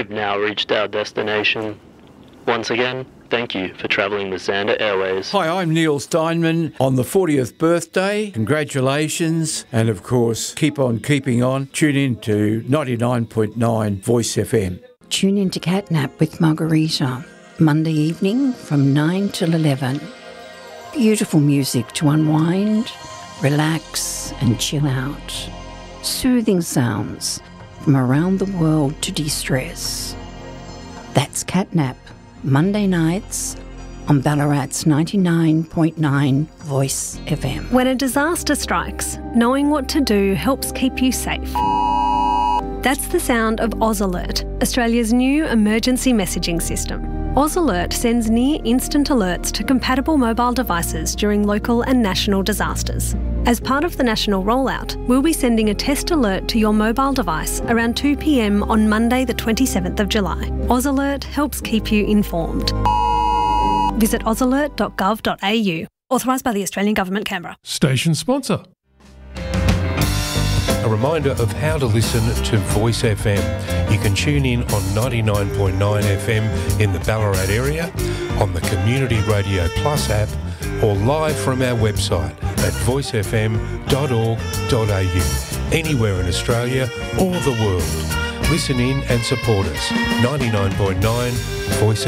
have now reached our destination. Once again, thank you for travelling with Xander Airways. Hi, I'm Neil Steinman on the 40th birthday. Congratulations. And of course, keep on keeping on. Tune in to 99.9 Voice FM. Tune in to Catnap with Margarita, Monday evening from 9 till 11. Beautiful music to unwind, relax and chill out. Soothing sounds from around the world to de-stress. That's Catnap, Monday nights on Ballarat's 99.9 Voice FM. When a disaster strikes, knowing what to do helps keep you safe. That's the sound of Oz Alert, Australia's new emergency messaging system. Oz Alert sends near-instant alerts to compatible mobile devices during local and national disasters. As part of the national rollout, we'll be sending a test alert to your mobile device around 2 p.m. on Monday the 27th of July. Oz Alert helps keep you informed. Visit ozalert.gov.au. Authorised by the Australian Government, Canberra. Station sponsor. A reminder of how to listen to Voice FM. You can tune in on 99.9 FM in the Ballarat area, on the Community Radio Plus app, or live from our website at voicefm.org.au. Anywhere in Australia or the world. Listen in and support us. 99.9 Voice